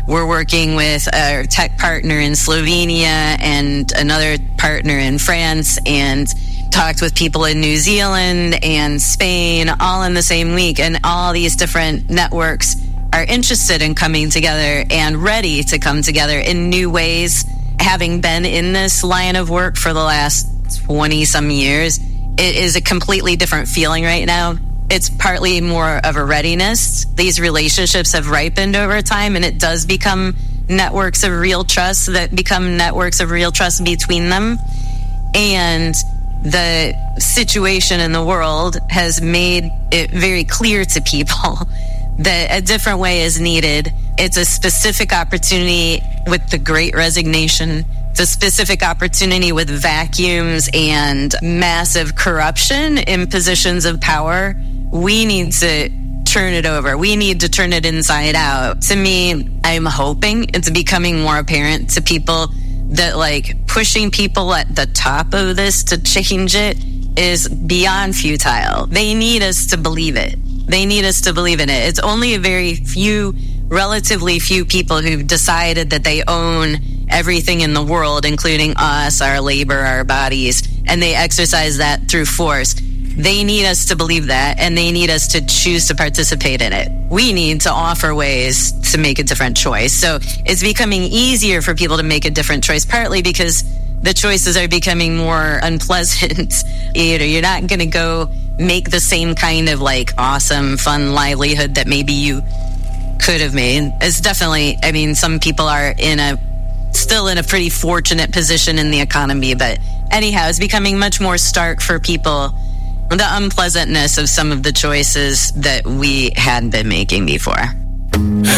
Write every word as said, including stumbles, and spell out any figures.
we're working with a tech partner in Slovenia and another partner in France, and talked with people in New Zealand and Spain all in the same week. And all these different networks are interested in coming together and ready to come together in new ways. Having been in this line of work for the last twenty some years, it is a completely different feeling right now. It's partly more of a readiness. These relationships have ripened over time, and it does become networks of real trust that become networks of real trust between them. And the situation in the world has made it very clear to people that a different way is needed. It's a specific opportunity with the Great Resignation. It's a specific opportunity with vacuums and massive corruption in positions of power. We need to turn it over. We need to turn it inside out. To me, I'm hoping it's becoming more apparent to people that, like, pushing people at the top of this to change it is beyond futile. They need us to believe it. They need us to believe in it. It's only a very few, relatively few people who've decided that they own everything in the world, including us, our labor, our bodies, and they exercise that through force. They need us to believe that, and they need us to choose to participate in it. We need to offer ways to make a different choice. So it's becoming easier for people to make a different choice, partly because the choices are becoming more unpleasant. You know, you're not going to go make the same kind of, like, awesome, fun livelihood that maybe you could have made. It's definitely, I mean, some people are in a, still in a pretty fortunate position in the economy, but anyhow, it's becoming much more stark for people, the unpleasantness of some of the choices that we had been making before.